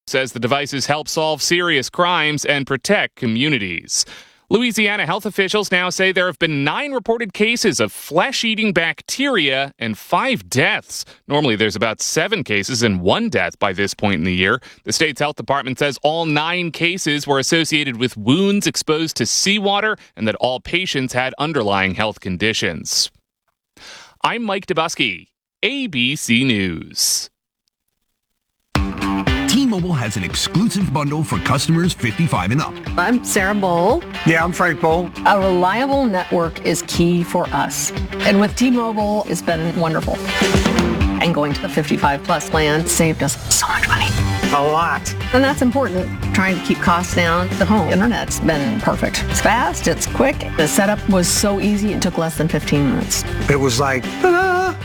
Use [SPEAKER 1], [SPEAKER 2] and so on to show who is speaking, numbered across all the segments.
[SPEAKER 1] says the devices help solve serious crimes and protect communities. Louisiana health officials now say there have been 9 reported cases of flesh-eating bacteria and 5 deaths. Normally, there's about 7 cases and 1 death by this point in the year. The state's health department says all 9 cases were associated with wounds exposed to seawater and that all patients had underlying health conditions. I'm Mike Dubusky, ABC News.
[SPEAKER 2] T-Mobile has an exclusive bundle for customers 55 and up.
[SPEAKER 3] I'm Sarah Bowl.
[SPEAKER 4] Yeah, I'm Frank Bowl.
[SPEAKER 3] A reliable network is key for us. And with T-Mobile, it's been wonderful. And going to the 55 plus plan saved us so much money.
[SPEAKER 4] A lot.
[SPEAKER 3] And that's important. Trying to keep costs down. The home internet's been perfect. It's fast, it's quick. The setup was so easy, it took less than 15 minutes.
[SPEAKER 4] It was like, ta-da!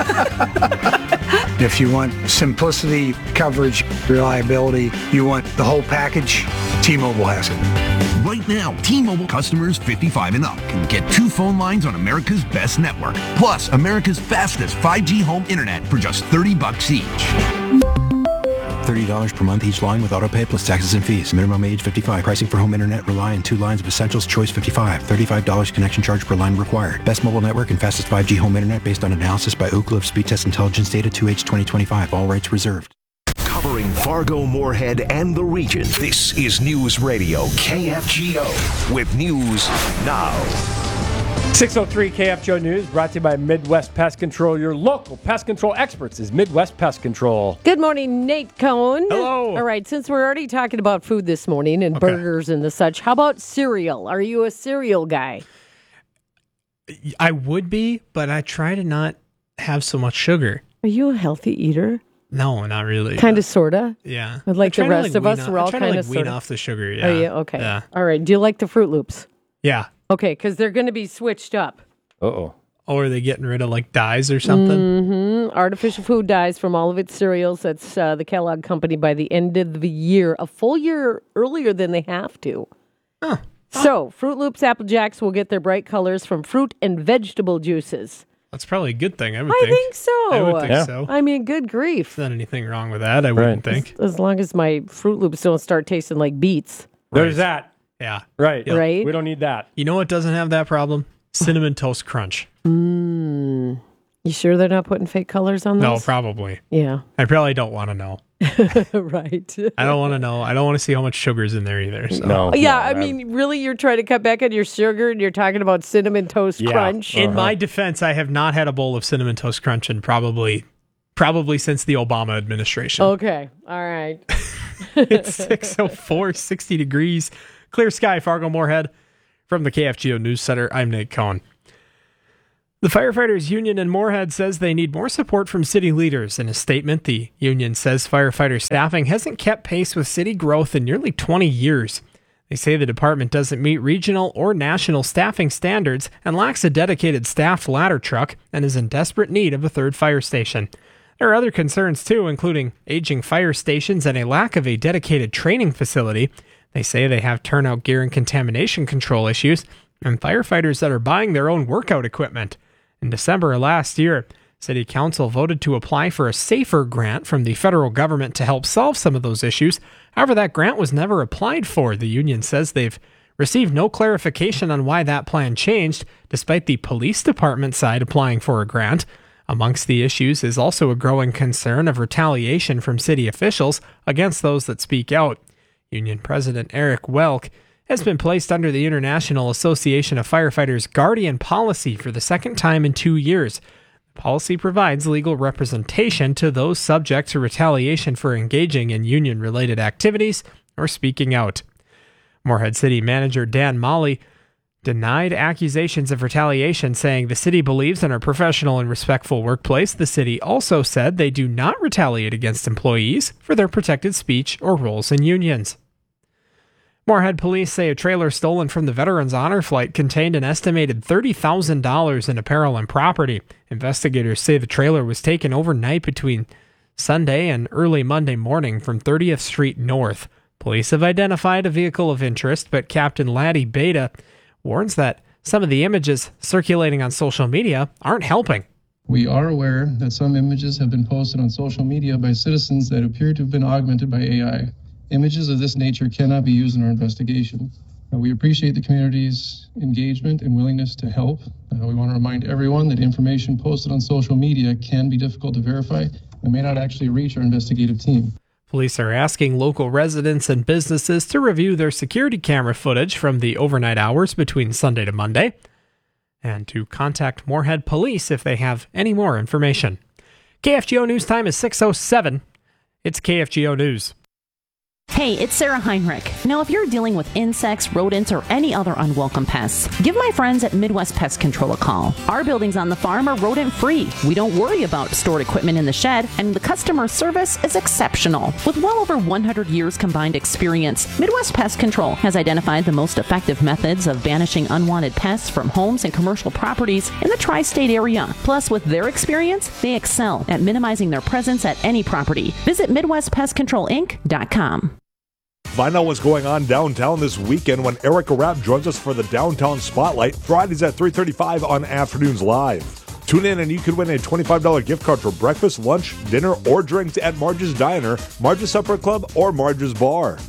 [SPEAKER 4] If you want simplicity, coverage, reliability, you want the whole package, T-Mobile has it.
[SPEAKER 2] Right now, T-Mobile customers 55 and up can get 2 phone lines on America's best network, plus America's fastest 5G home internet for just $30 each.
[SPEAKER 5] $30 per month each line with autopay plus taxes and fees. Minimum age 55. Pricing for home internet rely on 2 lines of Essentials Choice 55. $35 connection charge per line required. Best mobile network and fastest 5G home internet based on analysis by Oak Cliff Speed Test Intelligence Data 2H 2025. All rights reserved.
[SPEAKER 6] Covering Fargo, Moorhead, and the region, this is News Radio KFGO with News Now.
[SPEAKER 7] 6:03 KFGO News brought to you by Midwest Pest Control. Your local pest control experts is Midwest Pest Control.
[SPEAKER 8] Good morning, Nate Cohn.
[SPEAKER 7] Hello.
[SPEAKER 8] All right, since we're already talking about food this morning and burgers and the such, how about cereal? Are you a cereal guy?
[SPEAKER 9] I would be, but I try to not have so much sugar.
[SPEAKER 8] Are you a healthy eater?
[SPEAKER 9] No, not really.
[SPEAKER 8] Kind of, sort of?
[SPEAKER 9] Yeah.
[SPEAKER 8] Like the rest of us, we're all kind of
[SPEAKER 9] wean off the sugar, yeah.
[SPEAKER 8] Oh, yeah, okay.
[SPEAKER 9] Yeah.
[SPEAKER 8] All right, do you like the Fruit Loops?
[SPEAKER 9] Yeah.
[SPEAKER 8] Okay, because they're going to be switched up.
[SPEAKER 7] Uh-oh.
[SPEAKER 9] Or are they getting rid of, like, dyes or something?
[SPEAKER 8] Mm-hmm. Artificial food dyes from all of its cereals. That's the Kellogg Company by the end of the year, a full year earlier than they have to.
[SPEAKER 9] Huh.
[SPEAKER 8] So, Fruit Loops Apple Jacks will get their bright colors from fruit and vegetable juices.
[SPEAKER 9] That's probably a good thing, I
[SPEAKER 8] I think so.
[SPEAKER 9] I would think so.
[SPEAKER 8] I mean, good grief.
[SPEAKER 9] There's not anything wrong with that, I wouldn't think.
[SPEAKER 8] As long as my Fruit Loops don't start tasting like beets.
[SPEAKER 7] There's that.
[SPEAKER 9] Yeah.
[SPEAKER 7] Right.
[SPEAKER 9] Yep.
[SPEAKER 8] Right?
[SPEAKER 7] We don't need that.
[SPEAKER 9] You know what doesn't have that problem? Cinnamon Toast Crunch.
[SPEAKER 8] You sure they're not putting fake colors on those?
[SPEAKER 9] No, probably.
[SPEAKER 8] Yeah.
[SPEAKER 9] I probably don't want to know.
[SPEAKER 8] Right.
[SPEAKER 9] I don't want to know. I don't want to see how much sugar's in there either. So.
[SPEAKER 7] No.
[SPEAKER 8] Yeah, I mean, really, you're trying to cut back on your sugar and you're talking about Cinnamon Toast Crunch?
[SPEAKER 9] In my defense, I have not had a bowl of Cinnamon Toast Crunch in probably since the Obama administration.
[SPEAKER 8] Okay. All right.
[SPEAKER 9] It's 6:04, 60 degrees. Clear sky, Fargo, Moorhead. From the KFGO News Center, I'm Nate Cohn. The Firefighters Union in Moorhead says they need more support from city leaders. In a statement, the union says firefighter staffing hasn't kept pace with city growth in nearly 20 years. They say the department doesn't meet regional or national staffing standards and lacks a dedicated staffed ladder truck and is in desperate need of a third fire station. There are other concerns, too, including aging fire stations and a lack of a dedicated training facility. They say they have turnout gear and contamination control issues, and firefighters that are buying their own workout equipment. In December of last year, City Council voted to apply for a SAFER grant from the federal government to help solve some of those issues. However, that grant was never applied for. The union says they've received no clarification on why that plan changed, despite the police department side applying for a grant. Amongst the issues is also a growing concern of retaliation from city officials against those that speak out. Union President Eric Welk has been placed under the International Association of Firefighters Guardian Policy for the second time in 2 years. The policy provides legal representation to those subject to retaliation for engaging in union-related activities or speaking out. Moorhead City Manager Dan Molly denied accusations of retaliation, saying the city believes in a professional and respectful workplace. The city also said they do not retaliate against employees for their protected speech or roles in unions. Moorhead police say a trailer stolen from the Veterans Honor Flight contained an estimated $30,000 in apparel and property. Investigators say the trailer was taken overnight between Sunday and early Monday morning from 30th Street North. Police have identified a vehicle of interest, but Captain Laddie Beta warns that some of the images circulating on social media aren't helping.
[SPEAKER 10] We are aware that some images have been posted on social media by citizens that appear to have been augmented by AI. Images of this nature cannot be used in our investigation. We appreciate the community's engagement and willingness to help. We want to remind everyone that information posted on social media can be difficult to verify and may not actually reach our investigative team.
[SPEAKER 9] Police are asking local residents and businesses to review their security camera footage from the overnight hours between Sunday to Monday, and to contact Moorhead Police if they have any more information. KFGO News Time is 6:07. It's KFGO News.
[SPEAKER 11] Hey, it's Sarah Heinrich. Now, if you're dealing with insects, rodents, or any other unwelcome pests, give my friends at Midwest Pest Control a call. Our buildings on the farm are rodent-free. We don't worry about stored equipment in the shed, and the customer service is exceptional. With well over 100 years combined experience, Midwest Pest Control has identified the most effective methods of banishing unwanted pests from homes and commercial properties in the tri-state area. Plus, with their experience, they excel at minimizing their presence at any property. Visit MidwestPestControlInc.com.
[SPEAKER 12] Find out what's going on downtown this weekend when Erica Rapp joins us for the Downtown Spotlight, Fridays at 3:35 on Afternoons Live. Tune in and you could win a $25 gift card for breakfast, lunch, dinner, or drinks at Marge's Diner, Marge's Supper Club, or Marge's Bar.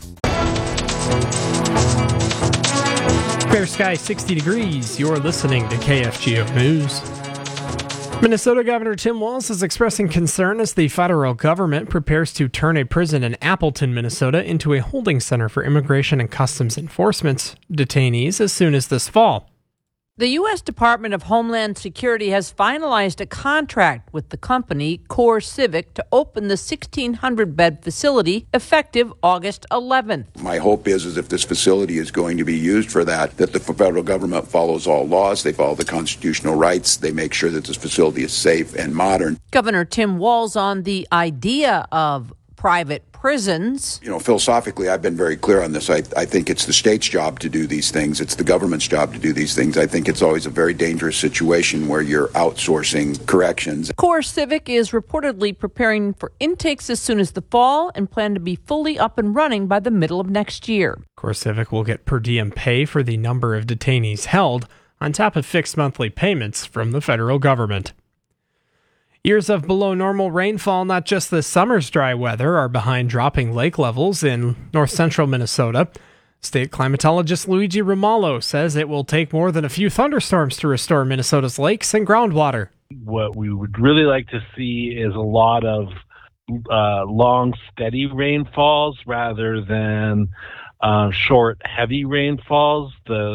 [SPEAKER 9] Fair sky, 60 degrees. You're listening to KFGO News. Minnesota Governor Tim Walz is expressing concern as the federal government prepares to turn a prison in Appleton, Minnesota, into a holding center for Immigration and Customs Enforcement detainees as soon as this fall.
[SPEAKER 13] The U.S. Department of Homeland Security has finalized a contract with the company Core Civic to open the 1,600-bed facility effective August 11th.
[SPEAKER 14] My hope is if this facility is going to be used for that the federal government follows all laws, they follow the constitutional rights, they make sure that this facility is safe and modern.
[SPEAKER 13] Governor Tim Walz on the idea of private prisons.
[SPEAKER 14] Philosophically, I've been very clear on this. I think it's the state's job to do these things. It's the government's job to do these things. I think it's always a very dangerous situation where you're outsourcing corrections.
[SPEAKER 13] Core Civic is reportedly preparing for intakes as soon as the fall and plan to be fully up and running by the middle of next year.
[SPEAKER 9] Core Civic will get per diem pay for the number of detainees held, on top of fixed monthly payments from the federal government. Years of below normal rainfall, not just this summer's dry weather, are behind dropping lake levels in north central Minnesota. State climatologist Luigi Romalo says it will take more than a few thunderstorms to restore Minnesota's lakes and groundwater.
[SPEAKER 15] What we would really like to see is a lot of long, steady rainfalls rather than short, heavy rainfalls.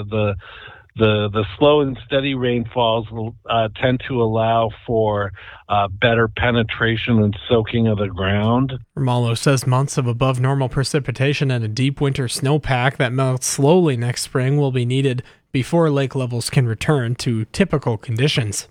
[SPEAKER 15] The slow and steady rainfalls will tend to allow for better penetration and soaking of the ground.
[SPEAKER 9] Romalo says months of above normal precipitation and a deep winter snowpack that melts slowly next spring will be needed before lake levels can return to typical conditions.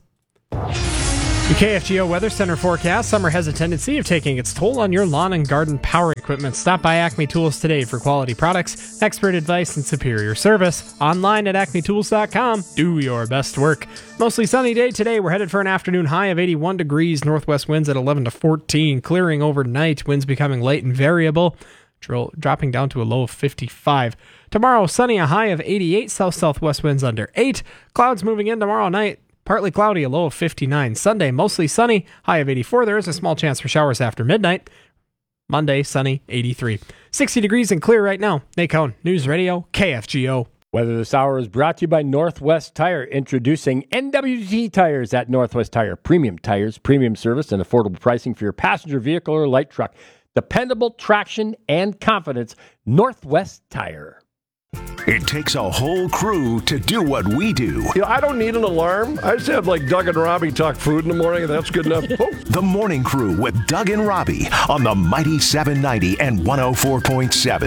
[SPEAKER 9] The KFGO Weather Center forecast: summer has a tendency of taking its toll on your lawn and garden power equipment. Stop by Acme Tools today for quality products, expert advice, and superior service. Online at acmetools.com. Do your best work. Mostly sunny day today. We're headed for an afternoon high of 81 degrees. Northwest winds at 11 to 14. Clearing overnight. Winds becoming light and variable, dropping down to a low of 55. Tomorrow, sunny, a high of 88. South-southwest winds under 8. Clouds moving in tomorrow night. Partly cloudy, a low of 59. Sunday, mostly sunny, high of 84. There is a small chance for showers after midnight. Monday, sunny, 83. 60 degrees and clear right now. Nate Cohn, News Radio, KFGO.
[SPEAKER 7] Weather this hour is brought to you by Northwest Tire. Introducing NWT Tires at Northwest Tire. Premium tires, premium service, and affordable pricing for your passenger vehicle or light truck. Dependable traction and confidence. Northwest Tire.
[SPEAKER 6] It takes a whole crew to do what we do.
[SPEAKER 16] I don't need an alarm. I just have Doug and Robbie talk food in the morning, and that's good enough.
[SPEAKER 6] The Morning Crew with Doug and Robbie on the Mighty 790 and 104.7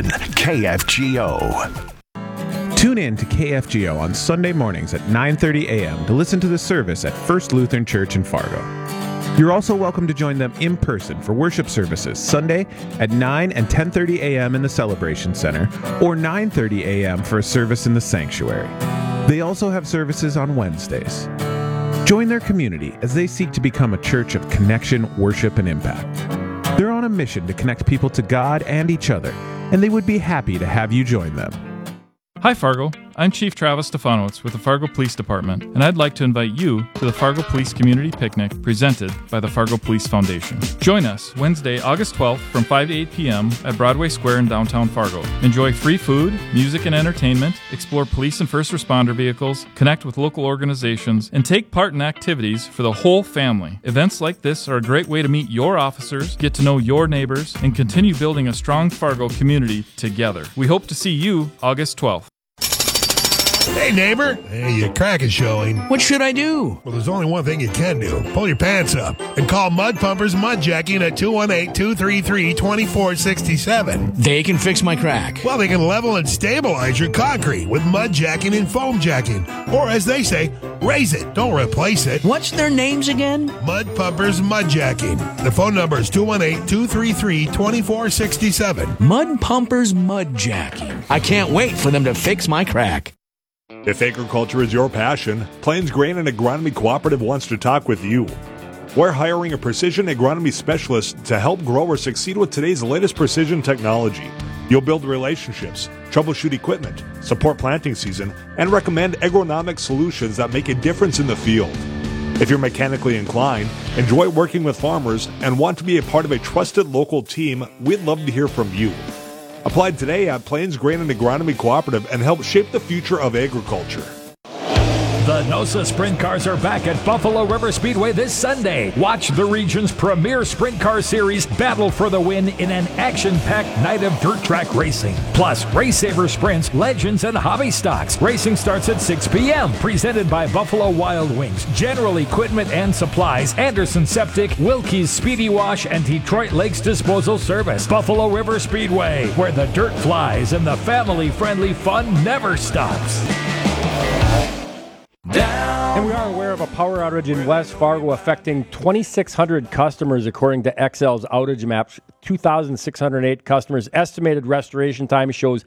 [SPEAKER 6] KFGO.
[SPEAKER 17] Tune in to KFGO on Sunday mornings at 9:30 a.m. to listen to the service at First Lutheran Church in Fargo. You're also welcome to join them in person for worship services Sunday at 9 and 10:30 a.m. in the Celebration Center or 9:30 a.m. for a service in the sanctuary. They also have services on Wednesdays. Join their community as they seek to become a church of connection, worship, and impact. They're on a mission to connect people to God and each other, and they would be happy to have you join them.
[SPEAKER 18] Hi, Fargo. I'm Chief Travis Stefanowitz with the Fargo Police Department, and I'd like to invite you to the Fargo Police Community Picnic presented by the Fargo Police Foundation. Join us Wednesday, August 12th from 5 to 8 p.m. at Broadway Square in downtown Fargo. Enjoy free food, music and entertainment, explore police and first responder vehicles, connect with local organizations, and take part in activities for the whole family. Events like this are a great way to meet your officers, get to know your neighbors, and continue building a strong Fargo community together. We hope to see you August 12th.
[SPEAKER 19] Hey, neighbor. Hey, your crack is showing. What should I do? Well, there's only one thing you can do. Pull your pants up and call Mud Pumpers Mud Jacking at 218-233-2467.
[SPEAKER 20] They can fix my crack.
[SPEAKER 19] Well, they can level and stabilize your concrete with mud jacking and foam jacking. Or, as they say, raise it, don't replace it.
[SPEAKER 20] What's their names again?
[SPEAKER 19] Mud Pumpers Mud Jacking. The phone number is 218-233-2467.
[SPEAKER 20] Mud Pumpers Mud Jacking. I can't wait for them to fix my crack.
[SPEAKER 12] If agriculture is your passion, Plains Grain and Agronomy Cooperative wants to talk with you. We're hiring a precision agronomy specialist to help growers succeed with today's latest precision technology. You'll build relationships, troubleshoot equipment, support planting season, and recommend agronomic solutions that make a difference in the field. If you're mechanically inclined, enjoy working with farmers, and want to be a part of a trusted local team, we'd love to hear from you. Apply today at Plains Grain and Agronomy Cooperative and help shape the future of agriculture.
[SPEAKER 21] The NOSA Sprint Cars are back at Buffalo River Speedway this Sunday. Watch the region's premier sprint car series battle for the win in an action-packed night of dirt track racing. Plus, Race Saver Sprints, Legends, and Hobby Stocks. Racing starts at 6 p.m. Presented by Buffalo Wild Wings, General Equipment and Supplies, Anderson Septic, Wilkie's Speedy Wash, and Detroit Lakes Disposal Service. Buffalo River Speedway, where the dirt flies and the family-friendly fun never stops.
[SPEAKER 7] And we are aware of a power outage in West Fargo affecting 2,600 customers, according to Excel's outage map. 2,608 customers. Estimated restoration time shows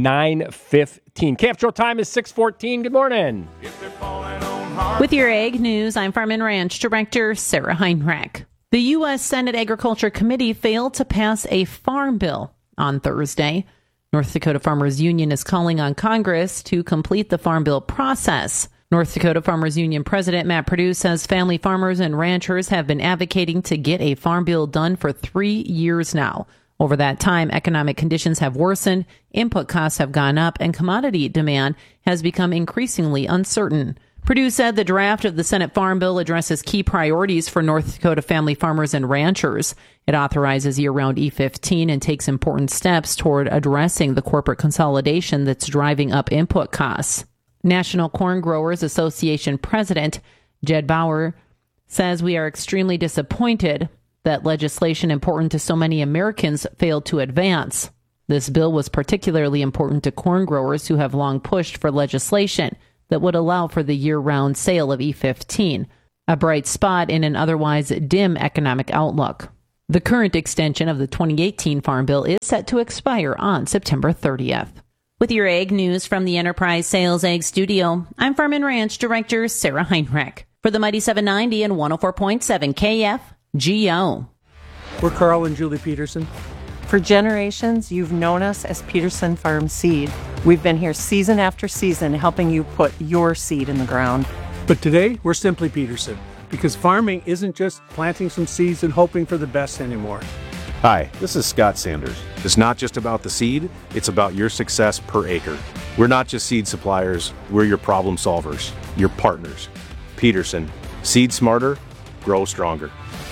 [SPEAKER 7] 9:15. KFGO time is 6:14. Good morning.
[SPEAKER 11] With your Ag News, I'm Farm and Ranch Director Sarah Heinrich. The U.S. Senate Agriculture Committee failed to pass a farm bill on Thursday. North Dakota Farmers Union is calling on Congress to complete the farm bill process. North Dakota Farmers Union President Matt Perdue says family farmers and ranchers have been advocating to get a farm bill done for 3 years now. Over that time, economic conditions have worsened, input costs have gone up, and commodity demand has become increasingly uncertain. Perdue said the draft of the Senate Farm Bill addresses key priorities for North Dakota family farmers and ranchers. It authorizes year-round E15 and takes important steps toward addressing the corporate consolidation that's driving up input costs. National Corn Growers Association President Jed Bauer says we are extremely disappointed that legislation important to so many Americans failed to advance. This bill was particularly important to corn growers who have long pushed for legislation that would allow for the year-round sale of E15, a bright spot in an otherwise dim economic outlook. The current extension of the 2018 Farm Bill is set to expire on September 30th. With your Ag News from the Enterprise Sales Ag Studio, I'm Farm and Ranch Director Sarah Heinrich for the Mighty 790 and 104.7 KFGO.
[SPEAKER 22] We're Carl and Julie Peterson.
[SPEAKER 23] For generations, you've known us as Peterson Farm Seed. We've been here season after season helping you put your seed in the ground.
[SPEAKER 22] But today, we're simply Peterson, because farming isn't just planting some seeds and hoping for the best anymore.
[SPEAKER 24] Hi, this is Scott Sanders. It's not just about the seed, it's about your success per acre. We're not just seed suppliers, we're your problem solvers, your partners. Peterson, seed smarter, grow stronger.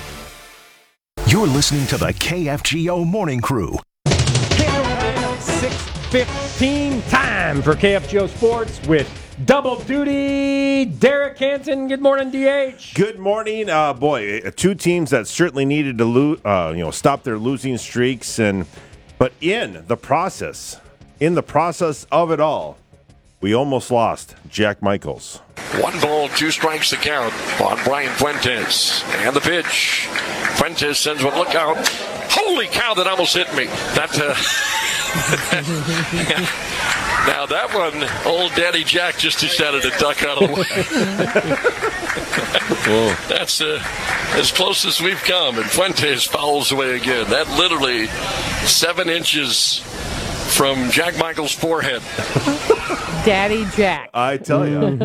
[SPEAKER 6] You're listening to the KFGO Morning Crew.
[SPEAKER 7] 6:15 time for KFGO Sports with double duty, Derek Hansen. Good morning, DH.
[SPEAKER 25] Good morning. Two teams that certainly needed to stop their losing streaks, but in the process of it all, we almost lost Jack Michaels.
[SPEAKER 16] 1 ball, 2 strikes to count on Brian Fuentes. And the pitch. Fuentes sends one, look out. Holy cow, that almost hit me. Now that one, old Daddy Jack just decided to duck out of the way. That's as close as we've come, and Fuentes fouls away again. That literally 7 inches from Jack Michael's forehead.
[SPEAKER 8] Daddy Jack.
[SPEAKER 25] I tell you,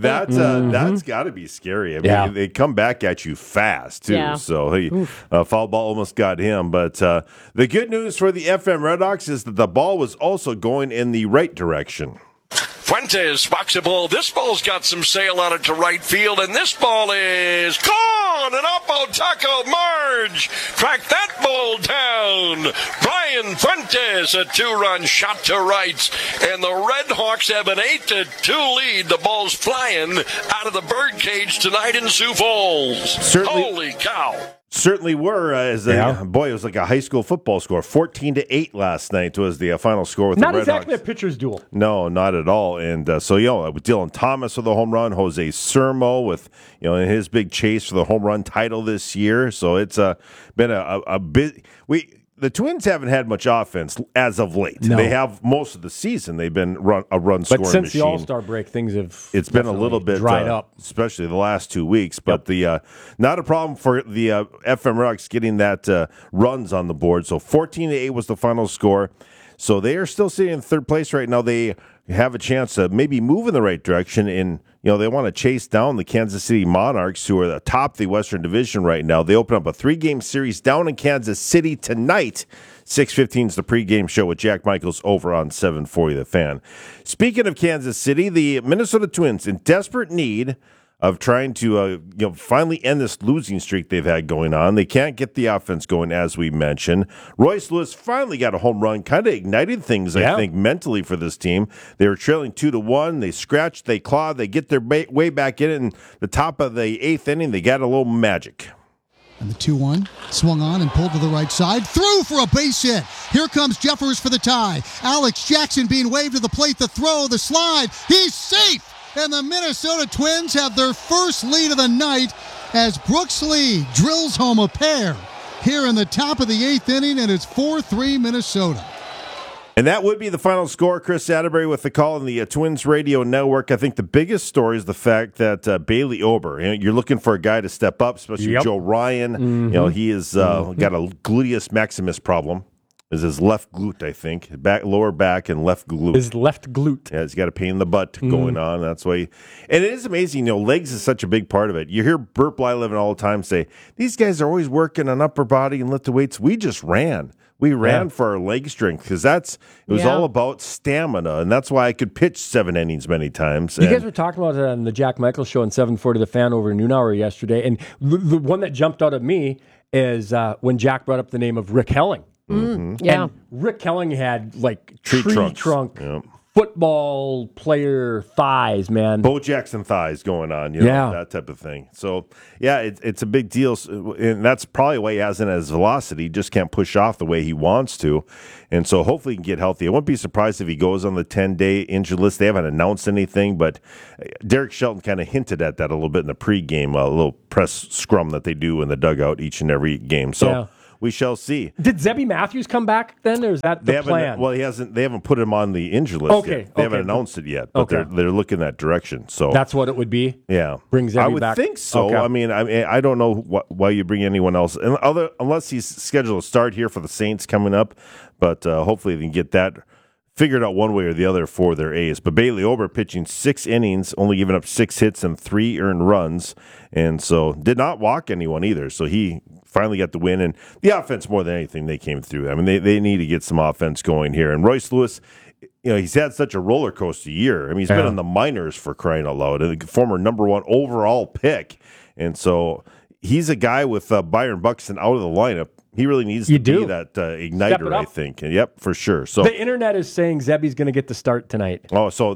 [SPEAKER 25] that's got to be scary. I mean, they come back at you fast, too.
[SPEAKER 8] Yeah.
[SPEAKER 25] So, foul ball almost got him. But the good news for the FM Redhawks is that the ball was also going in the right direction.
[SPEAKER 16] Fuentes box a ball. This ball's got some sail on it to right field, and this ball is gone. And up Otako Marge tracked that ball down. Brian Fuentes, a 2-run shot to right, and the Red Hawks have an 8-2 lead. The ball's flying out of the birdcage tonight in Sioux Falls. Holy cow.
[SPEAKER 25] Certainly were. Boy, it was like a high school football score. 14-8 last night was the final score with
[SPEAKER 7] Not
[SPEAKER 25] the Red
[SPEAKER 7] exactly
[SPEAKER 25] Hawks.
[SPEAKER 7] a pitcher's duel.
[SPEAKER 25] No, not at all. And with Dylan Thomas with a home run, Jose Sermo with his big chase for the home run title this year. So it's been a bit. The Twins haven't had much offense as of late.
[SPEAKER 7] No.
[SPEAKER 25] They have most of the season. They've been a run scoring machine.
[SPEAKER 7] But since the All-Star break, things have
[SPEAKER 25] it's been a little bit
[SPEAKER 7] dried up,
[SPEAKER 25] especially the last 2 weeks. But not a problem for the FM Redhawks getting that runs on the board. So 14-8 was the final score. So they are still sitting in third place right now. They have a chance to maybe move in the right direction. And they want to chase down the Kansas City Monarchs, who are atop the Western Division right now. They open up a 3-game series down in Kansas City tonight. 6:15 is the pregame show with Jack Michaels over on 740 The Fan. Speaking of Kansas City, the Minnesota Twins in desperate need of trying to finally end this losing streak they've had going on. They can't get the offense going, as we mentioned. Royce Lewis finally got a home run, kind of ignited things, I think, mentally for this team. They were trailing 2-1. They scratched, they clawed, they get their way back in. And the top of the 8th inning, they got a little magic.
[SPEAKER 1] And the 2-1 swung on and pulled to the right side. Through for a base hit. Here comes Jeffers for the tie. Alex Jackson being waved to the plate. The throw, the slide. He's safe. And the Minnesota Twins have their first lead of the night as Brooks Lee drills home a pair here in the top of the 8th inning, and it's 4-3 Minnesota.
[SPEAKER 25] And that would be the final score. Chris Atterbury with the call on the Twins radio network. I think the biggest story is the fact that Bailey Ober, you're looking for a guy to step up, especially Joe Ryan.
[SPEAKER 7] Mm-hmm.
[SPEAKER 25] He has got a gluteus maximus problem. Is his left glute, I think. Lower back and left glute.
[SPEAKER 7] His left glute.
[SPEAKER 25] Yeah, he's got a pain in the butt going on. That's why. And it is amazing. Legs is such a big part of it. You hear Burt Blyleven all the time say, these guys are always working on upper body and lifted weights. We just ran. We ran for our leg strength because it was all about stamina. And that's why I could pitch 7 innings many times.
[SPEAKER 7] You guys were talking about it on the Jack Michaels show on 740 The Fan over noon hour yesterday. And the one that jumped out at me is when Jack brought up the name of Rick Helling.
[SPEAKER 25] Mm-hmm.
[SPEAKER 8] Yeah.
[SPEAKER 7] And Rick Helling had tree trunk
[SPEAKER 25] Yep.
[SPEAKER 7] football player thighs, man.
[SPEAKER 25] Bo Jackson thighs going on, that type of thing. So, it's a big deal. And that's probably why he hasn't as velocity. He just can't push off the way he wants to. And so hopefully he can get healthy. I wouldn't be surprised if he goes on the 10-day injured list. They haven't announced anything, but Derek Shelton kind of hinted at that a little bit in the pregame, a little press scrum that they do in the dugout each and every game. So we shall see.
[SPEAKER 7] Did Zebby Matthews come back then, or is that the plan?
[SPEAKER 25] Well, he hasn't. They haven't put him on the injured list yet. They haven't announced it yet, but they're looking that direction. So
[SPEAKER 7] that's what it would be.
[SPEAKER 25] Yeah,
[SPEAKER 7] bring Zebby
[SPEAKER 25] I would
[SPEAKER 7] back.
[SPEAKER 25] think so.
[SPEAKER 7] Okay.
[SPEAKER 25] I mean, I don't know why you bring anyone else, unless he's scheduled to start here for the Saints coming up. But hopefully they can get that figured out one way or the other for their A's. But Bailey Ober pitching 6 innings, only giving up 6 hits and 3 earned runs, and so did not walk anyone either. So he finally got the win, and the offense more than anything, they came through. I mean, they need to get some offense going here. And Royce Lewis, he's had such a roller coaster year. I mean, he's been in the minors for crying out loud, a former number 1 overall pick, and so he's a guy with Byron Buxton out of the lineup. He really needs to be that igniter, I think. Yep, for sure. So
[SPEAKER 7] the internet is saying Zebby's going to get the start tonight.
[SPEAKER 25] Oh, so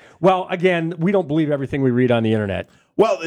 [SPEAKER 7] again, we don't believe everything we read on the internet.
[SPEAKER 25] Well,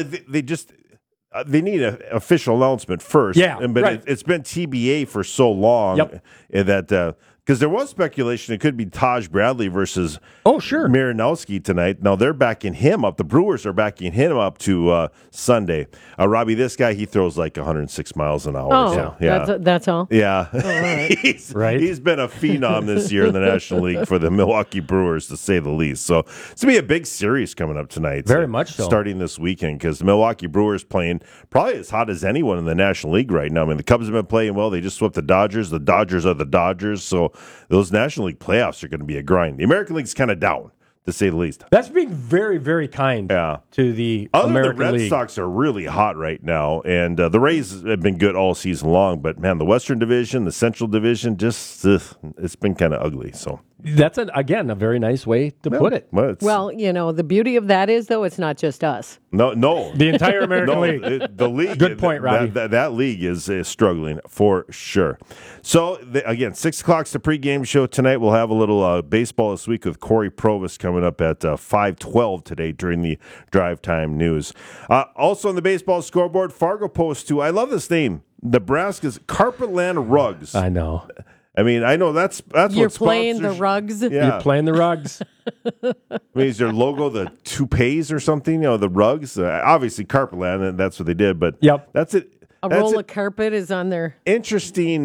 [SPEAKER 25] they need an official announcement first.
[SPEAKER 7] Yeah,
[SPEAKER 25] but it's been TBA for so long that because there was speculation it could be Taj Bradley versus Marinowski tonight. Now they're backing him up. The Brewers are backing him up to Sunday. Robbie, this guy, he throws like 106 miles an hour.
[SPEAKER 8] Oh,
[SPEAKER 25] so, yeah.
[SPEAKER 8] That's all?
[SPEAKER 25] Yeah.
[SPEAKER 8] Oh, all right.
[SPEAKER 25] He's been a phenom this year in the National League for the Milwaukee Brewers, to say the least. So it's going to be a big series coming up tonight.
[SPEAKER 7] Very much so.
[SPEAKER 25] Starting this weekend, because the Milwaukee Brewers playing probably as hot as anyone in the National League right now. I mean, the Cubs have been playing well. They just swept the Dodgers. The Dodgers are the Dodgers. So So those National League playoffs are going to be a grind. The American League's kind of down, to say the least.
[SPEAKER 7] That's being very, very kind to the American
[SPEAKER 25] the Red
[SPEAKER 7] League.
[SPEAKER 25] Sox are really hot right now, and the Rays have been good all season long. But, man, the Western Division, the Central Division, just it's been kind of ugly. So
[SPEAKER 7] that's, again, a very nice way to put it.
[SPEAKER 8] Well, the beauty of that is, though, it's not just us.
[SPEAKER 25] No.
[SPEAKER 7] The entire American League.
[SPEAKER 25] The league.
[SPEAKER 7] Good point, Robbie.
[SPEAKER 25] That league is struggling for sure. So, again, 6 o'clock's the pregame show tonight. We'll have a little baseball this week with Corey Provis coming up at 5:12 today during the drive time news. Also on the baseball scoreboard, Fargo Post 2. I love this name. Nebraska's Carpetland Rugs.
[SPEAKER 7] I know.
[SPEAKER 25] I mean, I know that's
[SPEAKER 8] You're
[SPEAKER 25] what
[SPEAKER 8] playing the
[SPEAKER 25] sponsors-
[SPEAKER 8] rugs.
[SPEAKER 25] Yeah.
[SPEAKER 7] You're playing the rugs.
[SPEAKER 25] I mean, is their logo the toupees or something? The rugs. Obviously, Carpetland, and that's what they did. But that's it. That's
[SPEAKER 8] roll
[SPEAKER 25] it.
[SPEAKER 8] of carpet is on there.
[SPEAKER 25] Interesting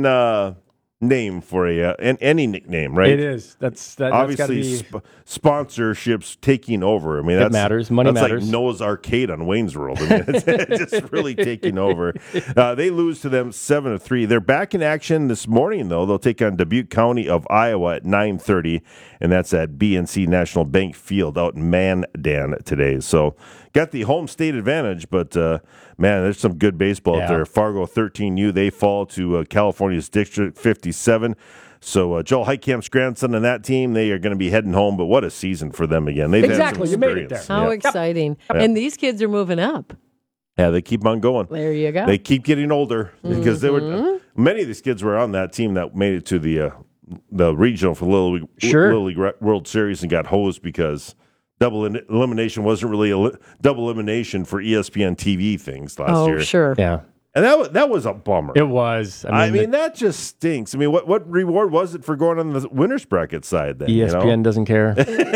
[SPEAKER 25] name for any nickname, right?
[SPEAKER 7] It is. That's
[SPEAKER 25] obviously
[SPEAKER 7] gotta be...
[SPEAKER 25] sponsorships taking over. I mean, that
[SPEAKER 7] matters. Money matters.
[SPEAKER 25] Like Noah's Arcade on Wayne's World. I mean, it's just really taking over. They lose to them 7-3. They're back in action this morning, though. They'll take on Dubuque County of Iowa at 9:30, and that's at BNC National Bank Field out in Mandan today. So got the home state advantage, but man, there's some good baseball out there. Fargo 13U, they fall to California's District 57. So Joel Heitkamp's grandson and that team, they are going to be heading home. But what a season for them again. They've had some
[SPEAKER 7] You made it there.
[SPEAKER 25] experience.
[SPEAKER 8] How exciting.
[SPEAKER 25] Yep.
[SPEAKER 8] And these kids are moving up.
[SPEAKER 25] Yeah, they keep on going.
[SPEAKER 8] There you go.
[SPEAKER 25] They keep getting older because they were many of these kids were on that team that made it to the regional for Little League World Series and got hosed because double elimination wasn't really a double elimination for ESPN TV things last year.
[SPEAKER 8] Oh, sure.
[SPEAKER 7] Yeah.
[SPEAKER 25] And that was a bummer.
[SPEAKER 7] It was.
[SPEAKER 25] I mean, that just stinks. I mean, what reward was it for going on the winner's bracket side then?
[SPEAKER 7] ESPN doesn't care.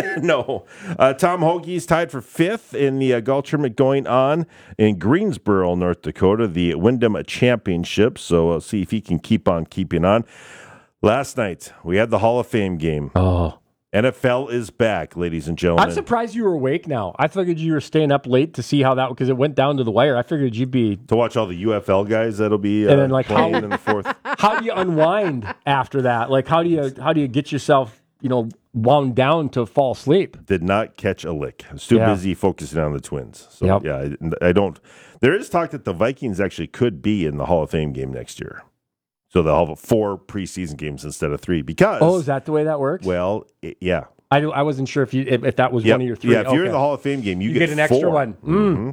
[SPEAKER 25] No. Tom Hoagie's tied for 5th in the golf tournament going on in Greensboro, North Dakota, the Wyndham Championship. So we'll see if he can keep on keeping on. Last night, we had the Hall of Fame game.
[SPEAKER 7] Oh.
[SPEAKER 25] NFL is back, ladies and gentlemen.
[SPEAKER 7] I'm surprised you were awake now. I figured you were staying up late to see how that, because it went down to the wire. I figured you'd be
[SPEAKER 25] to watch all the UFL guys that'll be
[SPEAKER 7] and then
[SPEAKER 25] playing in the fourth.
[SPEAKER 7] How do you unwind after that? Like how do you get yourself wound down to fall asleep?
[SPEAKER 25] Did not catch a lick. I was too busy focusing on the Twins. So I don't. There is talk that the Vikings actually could be in the Hall of Fame game next year. So they'll have 4 preseason games instead of 3 because...
[SPEAKER 7] Oh, is that the way that works?
[SPEAKER 25] Well, yeah.
[SPEAKER 7] I wasn't sure if that was one of your 3.
[SPEAKER 25] Yeah, if you're in the Hall of Fame game, you get
[SPEAKER 7] an
[SPEAKER 25] 4.
[SPEAKER 7] extra one.
[SPEAKER 25] Mm-hmm.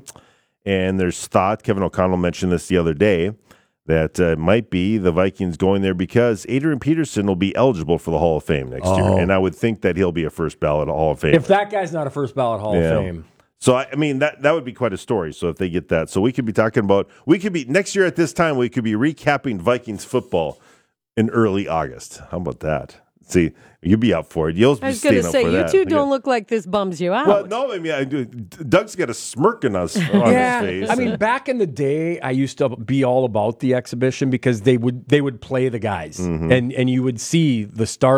[SPEAKER 25] And there's thought, Kevin O'Connell mentioned this the other day, that it might be the Vikings going there because Adrian Peterson will be eligible for the Hall of Fame next year. And I would think that he'll be a first ballot Hall of Fame.
[SPEAKER 7] If that guy's not a first ballot Hall of Fame...
[SPEAKER 25] So, I mean, that would be quite a story. So, if they get that. So, we could be talking about... next year at this time, we could be recapping Vikings football in early August. How about that? See, you'd be up for it. You'll be
[SPEAKER 8] I was going to say, you two don't look like this bums you out.
[SPEAKER 25] Well, no, I mean, Doug's got a smirk on his face.
[SPEAKER 7] I mean, back in the day, I used to be all about the exhibition because they would play the guys, and you would see the stars.